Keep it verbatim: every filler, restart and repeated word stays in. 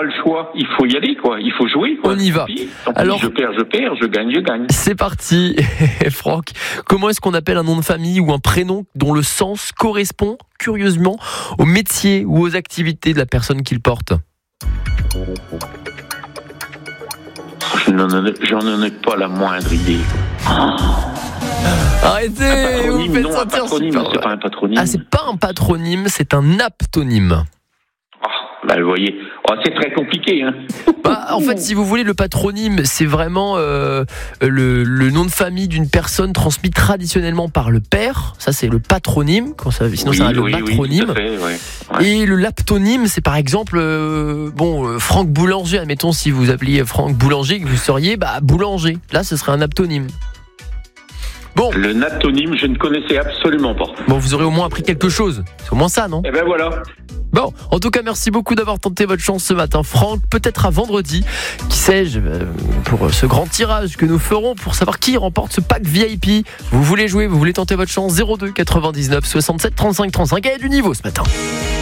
pas le choix. Il faut y aller, quoi. Il faut jouer, quoi. On y va. Puis, tant pis, Alors- je perds, je perds, je gagne, je gagne. C'est parti. Franck, comment est-ce qu'on appelle un nom de famille ou un prénom dont le sens correspond curieusement au métier ou aux activités de la personne qui le porte ? Je n'en ai, j'en en ai pas la moindre idée. Arrêtez, Un vous patronyme, faites non, un sentir patronyme, super. c'est pas un patronyme. Ah, c'est pas un patronyme, c'est un aptonyme. Ah, bah, vous voyez, oh, c'est très compliqué, hein. Bah, en fait, si vous voulez, le patronyme, c'est vraiment euh, le, le nom de famille d'une personne transmis traditionnellement par le père. Ça, c'est le patronyme. Quand ça, sinon, oui, ça va le oui, matronyme. Oui, tout à fait, ouais. Ouais. Et le laptonyme, c'est par exemple, euh, bon, euh, Franck Boulanger. Admettons, si vous appeliez Franck Boulanger, que vous seriez, bah, Boulanger. Là, ce serait un aptonyme. Bon, Le natonyme, je ne connaissais absolument pas. bon, vous aurez au moins appris quelque chose. C'est au moins ça, non ? Eh ben voilà. Bon, en tout cas, merci beaucoup d'avoir tenté votre chance ce matin, Franck. Peut-être à vendredi, qui sais-je, euh, pour ce grand tirage que nous ferons pour savoir qui remporte ce pack V I P. Vous voulez jouer, vous voulez tenter votre chance, zéro deux quatre-vingt-dix-neuf soixante-sept trente-cinq trente-cinq. Il y a du niveau ce matin.